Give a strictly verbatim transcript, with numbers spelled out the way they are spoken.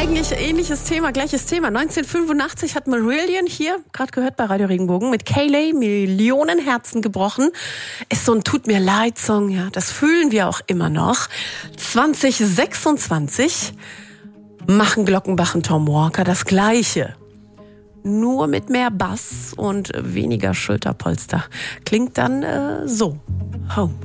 eigentlich ähnliches Thema, gleiches Thema. neunzehnhundertfünfundachtzig hat Marillion hier, gerade gehört bei Radio Regenbogen, mit Kayleigh Millionen Herzen gebrochen. Ist so ein Tut-mir-leid-Song, ja, das fühlen wir auch immer noch. zwanzig sechsundzwanzig machen Glockenbach und Tom Walker das Gleiche. Nur mit mehr Bass und weniger Schulterpolster. Klingt dann äh, so. Home.